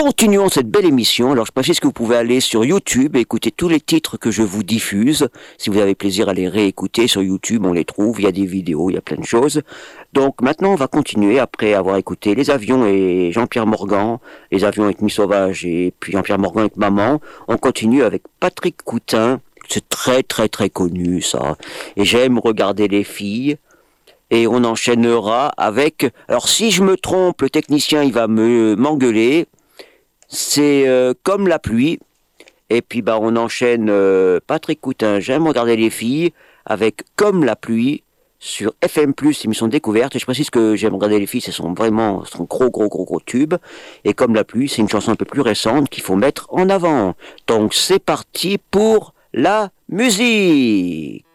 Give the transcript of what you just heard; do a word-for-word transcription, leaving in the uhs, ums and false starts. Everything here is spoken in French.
continuons cette belle émission. Alors, je précise que vous pouvez aller sur YouTube et écouter tous les titres que je vous diffuse. Si vous avez plaisir à les réécouter sur YouTube, on les trouve. Il y a des vidéos, il y a plein de choses. Donc, maintenant, on va continuer après avoir écouté Les Avions et Jean-Pierre Morgan, Les Avions avec Nuit Sauvage et puis Jean-Pierre Morgan avec Maman. On continue avec Patrick Coutin. C'est très, très, très connu, ça. Et j'aime regarder les filles. Et on enchaînera avec... Alors, si je me trompe, le technicien, il va me m'engueuler. C'est euh, Comme la pluie. Et puis, bah, on enchaîne euh, Patrick Coutin, J'aime regarder les filles, avec Comme la pluie, sur F M plus, émission découverte. Et je précise que J'aime regarder les filles, c'est son vraiment son gros, gros, gros, gros tube. Et Comme la pluie, c'est une chanson un peu plus récente qu'il faut mettre en avant. Donc, c'est parti pour la musique.